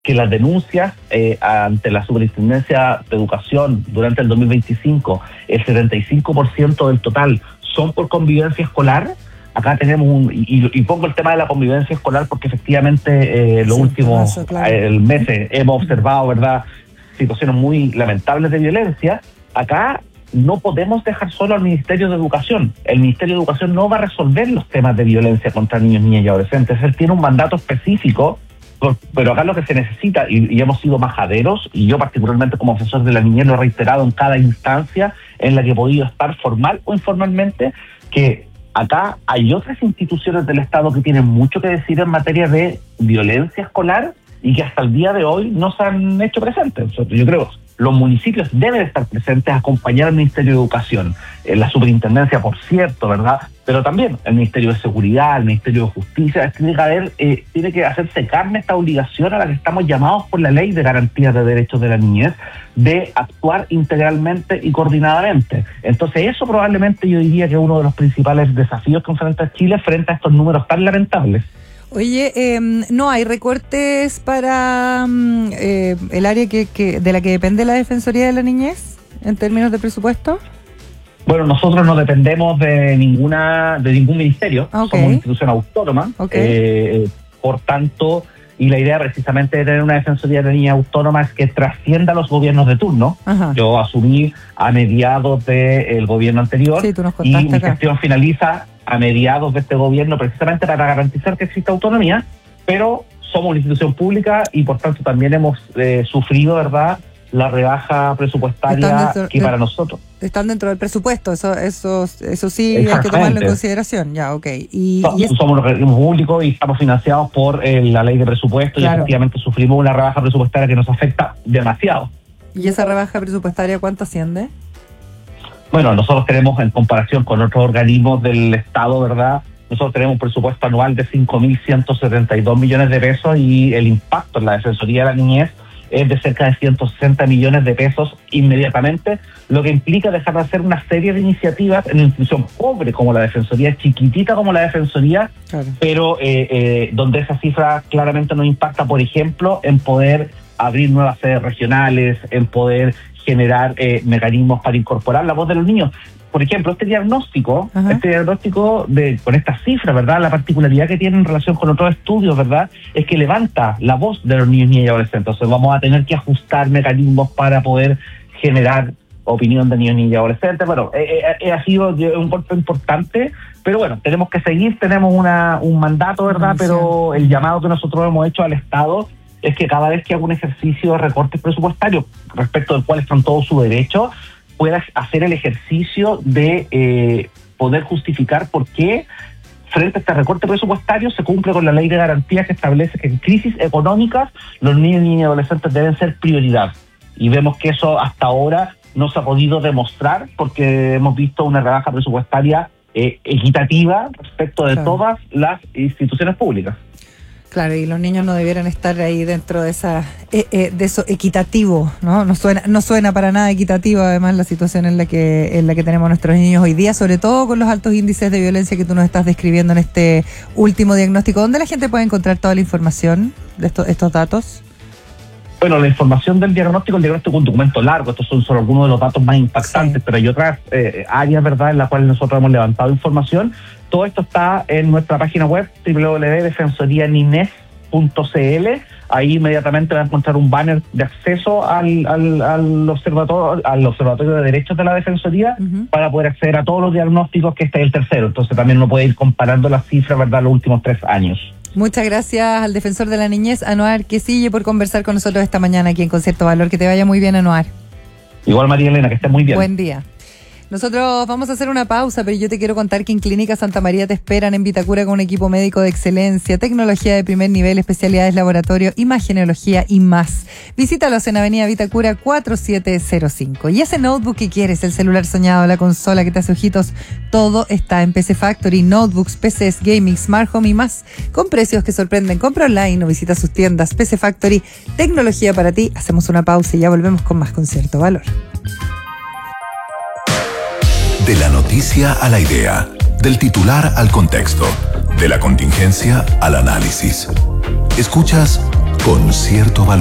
que las denuncias ante la Superintendencia de Educación durante el 2025, el 75% del total son por convivencia escolar. Acá tenemos y pongo el tema de la convivencia escolar porque efectivamente los últimos meses hemos observado, ¿verdad?, situaciones muy lamentables de violencia. Acá no podemos dejar solo al Ministerio de Educación. El Ministerio de Educación no va a resolver los temas de violencia contra niños, niñas y adolescentes. Él tiene un mandato específico, pero acá lo que se necesita, y hemos sido majaderos, y yo particularmente como asesor de la niñez lo he reiterado en cada instancia en la que he podido estar formal o informalmente, que acá hay otras instituciones del Estado que tienen mucho que decir en materia de violencia escolar y que hasta el día de hoy no se han hecho presentes. Yo creo que los municipios deben estar presentes, acompañar al Ministerio de Educación, la Superintendencia, por cierto, ¿verdad? Pero también el Ministerio de Seguridad, el Ministerio de Justicia. Tiene que hacerse carne esta obligación a la que estamos llamados por la Ley de Garantías de Derechos de la Niñez, de actuar integralmente y coordinadamente. Entonces eso probablemente yo diría que es uno de los principales desafíos que enfrenta Chile frente a estos números tan lamentables. Oye, ¿no hay recortes para el área de la que depende la Defensoría de la Niñez en términos de presupuesto? Bueno, nosotros no dependemos de ningún ministerio, somos una institución autónoma, por tanto, y la idea precisamente de tener una Defensoría de la Niñez autónoma es que trascienda los gobiernos de turno. Ajá. Yo asumí a mediados del gobierno anterior, sí, tú nos contaste y mi gestión finaliza a mediados de este gobierno precisamente para garantizar que exista autonomía, pero somos una institución pública y por tanto también hemos sufrido, ¿verdad?, la rebaja presupuestaria para nosotros. Están dentro del presupuesto, eso sí hay que tomarlo en consideración, ya, Somos un organismo público y estamos financiados por la ley de presupuesto, claro. Y efectivamente sufrimos una rebaja presupuestaria que nos afecta demasiado. ¿Y esa rebaja presupuestaria cuánto asciende? Bueno, nosotros tenemos, en comparación con otros organismos del Estado, ¿verdad?, nosotros tenemos un presupuesto anual de 5.172 millones de pesos y el impacto en la Defensoría de la Niñez es de cerca de 160 millones de pesos inmediatamente, lo que implica dejar de hacer una serie de iniciativas en una institución pobre como la Defensoría, chiquitita como la Defensoría, claro. Pero donde esa cifra claramente nos impacta, por ejemplo, en poder abrir nuevas sedes regionales, en poder generar mecanismos para incorporar la voz de los niños. Por ejemplo, este diagnóstico con estas cifras, ¿verdad?, la particularidad que tiene en relación con otros estudios, ¿verdad?, es que levanta la voz de los niños, niñas y adolescentes. Entonces vamos a tener que ajustar mecanismos para poder generar opinión de niños, niñas y adolescentes. Bueno, ha sido un golpe importante, pero bueno, tenemos que seguir, tenemos un mandato, ¿verdad?, pero el llamado que nosotros hemos hecho al Estado es que cada vez que haga un ejercicio de recortes presupuestarios, respecto del cual están todos sus derechos, puedas hacer el ejercicio de poder justificar por qué frente a este recorte presupuestario se cumple con la ley de garantías que establece que en crisis económicas los niños, niñas y adolescentes deben ser prioridad. Y vemos que eso hasta ahora no se ha podido demostrar porque hemos visto una rebaja presupuestaria equitativa respecto de todas las instituciones públicas. Claro, y los niños no debieran estar ahí dentro de de eso equitativo, ¿no? No suena para nada equitativo, además, la situación en la que tenemos nuestros niños hoy día, sobre todo con los altos índices de violencia que tú nos estás describiendo en este último diagnóstico. ¿Dónde la gente puede encontrar toda la información de estos datos? Bueno, la información del diagnóstico, el diagnóstico es un documento largo, estos son solo algunos de los datos más impactantes, sí. Pero hay otras áreas, ¿verdad?, en las cuales nosotros hemos levantado información. Todo esto está en nuestra página web, www.defensorianinez.cl. Ahí inmediatamente va a encontrar un banner de acceso al observatorio de derechos de la Defensoría, para poder acceder a todos los diagnósticos, que este es el tercero. Entonces también uno puede ir comparando las cifras, ¿verdad?, los últimos 3 años. Muchas gracias al defensor de la niñez, Anuar Quisille, por conversar con nosotros esta mañana aquí en Concierto Valor. Que te vaya muy bien, Anuar. Igual, María Elena, que estés muy bien. Buen día. Nosotros vamos a hacer una pausa, pero yo te quiero contar que en Clínica Santa María te esperan en Vitacura con un equipo médico de excelencia, tecnología de primer nivel, especialidades laboratorio, imagenología y más. Visítalos en Avenida Vitacura 4705. Y ese notebook que quieres, el celular soñado, la consola que te hace ojitos, todo está en PC Factory. Notebooks, PCs, gaming, smart home y más, con precios que sorprenden. Compra online o visita sus tiendas. PC Factory, tecnología para ti. Hacemos una pausa y ya volvemos con más Concierto Valor. De la noticia a la idea, del titular al contexto, de la contingencia al análisis. Escuchas con cierto valor.